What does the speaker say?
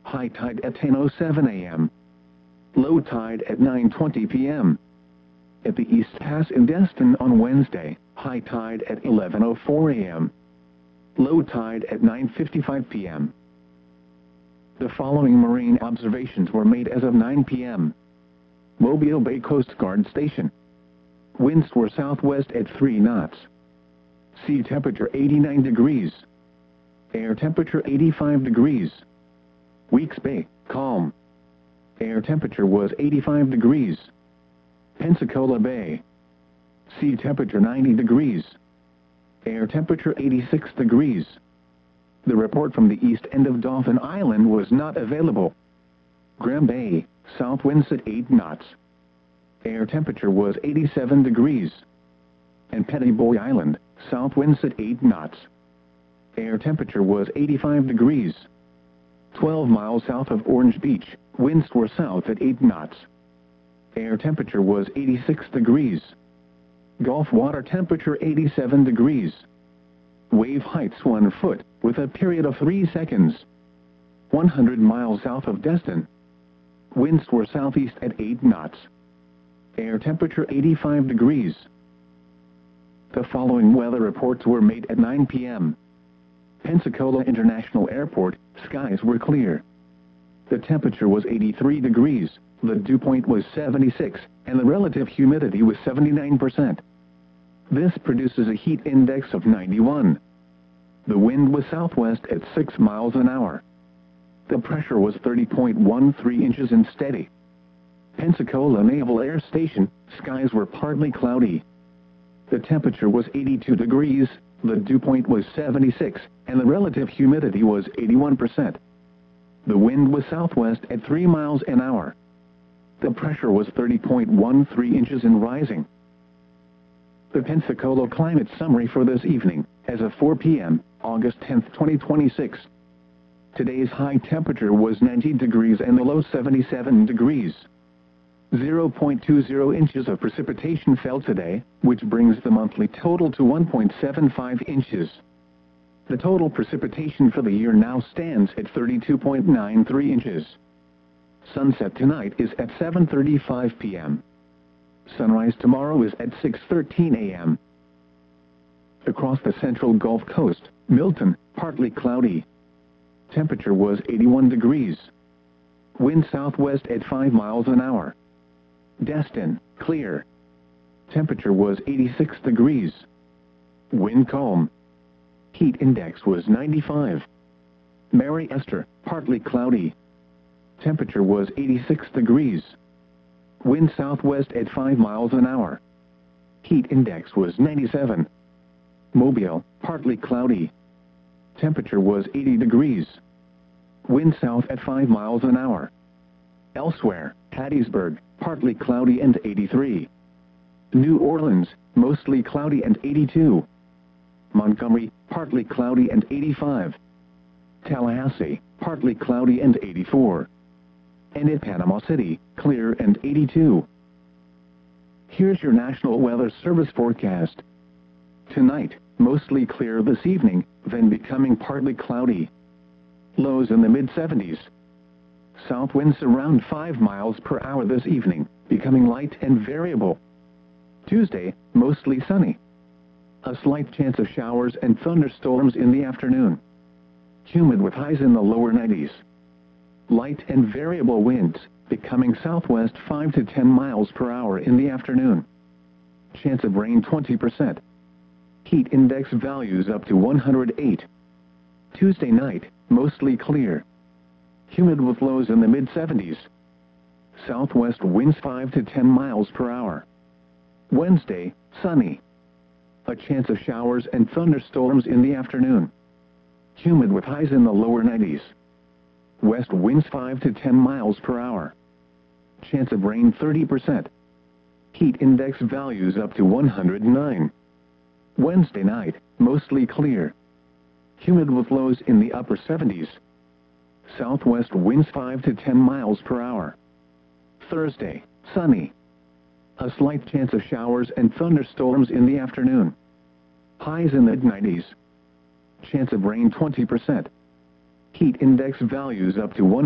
high tide at 10:07 a.m. Low tide at 9:20 p.m. At the East Pass in Destin on Wednesday, high tide at 11:04 a.m. Low tide at 9:55 p.m. The following marine observations were made as of 9 p.m. Mobile Bay Coast Guard Station. Winds were southwest at 3 knots. Sea temperature 89 degrees. Air temperature 85 degrees. Weeks Bay, calm. Air temperature was 85 degrees. Pensacola Bay. Sea temperature 90 degrees. Air temperature 86 degrees. The report from the east end of Dauphin Island was not available. Graham Bay, south winds at 8 knots. Air temperature was 87 degrees. And Petty Boy Island, south winds at 8 knots. Air temperature was 85 degrees. 12 miles south of Orange Beach, winds were south at 8 knots. Air temperature was 86 degrees. Gulf water temperature 87 degrees. Wave heights 1 foot, with a period of 3 seconds. 100 miles south of Destin. Winds were southeast at 8 knots. Air temperature 85 degrees. The following weather reports were made at 9 p.m. Pensacola International Airport, skies were clear. The temperature was 83 degrees, the dew point was 76, and the relative humidity was 79%. This produces a heat index of 91. The wind was southwest at 6 miles an hour. The pressure was 30.13 inches and steady. Pensacola Naval Air Station, skies were partly cloudy. The temperature was 82 degrees, the dew point was 76, and the relative humidity was 81%. The wind was southwest at 3 miles an hour. The pressure was 30.13 inches and rising. The Pensacola climate summary for this evening, as of 4 p.m., August 10, 2026. Today's high temperature was 90 degrees and the low 77 degrees. 0.20 inches of precipitation fell today, which brings the monthly total to 1.75 inches. The total precipitation for the year now stands at 32.93 inches. Sunset tonight is at 7:35 p.m. Sunrise tomorrow is at 6:13 a.m. Across the central Gulf Coast, Milton, partly cloudy. Temperature was 81 degrees. Wind southwest at 5 miles an hour. Destin, clear. Temperature was 86 degrees. Wind calm. Heat index was 95. Mary Esther, partly cloudy. Temperature was 86 degrees. Wind southwest at 5 miles an hour. Heat index was 97. Mobile, partly cloudy. Temperature was 80 degrees. Wind south at 5 miles an hour. Elsewhere, Hattiesburg, partly cloudy and 83. New Orleans, mostly cloudy and 82. Montgomery, partly cloudy and 85. Tallahassee, partly cloudy and 84. And in Panama City, clear and 82. Here's your National Weather Service forecast. Tonight, mostly clear this evening, then becoming partly cloudy. Lows in the mid-70s. South winds around 5 miles per hour this evening, becoming light and variable. Tuesday, mostly sunny. A slight chance of showers and thunderstorms in the afternoon. Humid with highs in the lower 90s. Light and variable winds, becoming southwest 5 to 10 miles per hour in the afternoon. Chance of rain 20%. Heat index values up to 108. Tuesday night, mostly clear. Humid with lows in the mid-70s. Southwest winds 5 to 10 miles per hour. Wednesday, sunny. A chance of showers and thunderstorms in the afternoon. Humid with highs in the lower 90s. West winds 5 to 10 miles per hour. Chance of rain 30%. Heat index values up to 109. Wednesday night, mostly clear. Humid with lows in the upper 70s. Southwest winds 5 to 10 miles per hour. Thursday, sunny. A slight chance of showers and thunderstorms in the afternoon. Highs in the mid-90s. Chance of rain 20%. Heat index values up to 100.